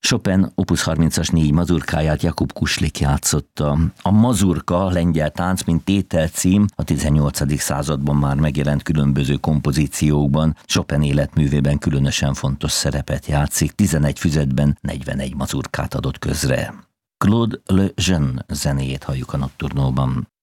Chopin Opus 30-as 4 mazurkáját Jakub Kuslik játszotta. A mazurka, lengyel tánc, mint tételcím a 18. században már megjelent különböző kompozíciókban. Chopin életművében különösen fontos szerepet játszik, 11 füzetben 41 mazurkát adott közre. Claude Lejeune zenéjét halljuk a Nocturnóban.